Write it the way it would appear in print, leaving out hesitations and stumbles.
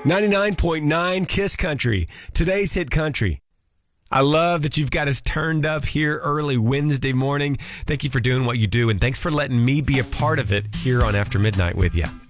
99.9 Kiss Country, today's hit country. I love that you've got us turned up here early Wednesday morning. Thank you for doing what you do, and thanks for letting me be a part of it here on After Midnight with you.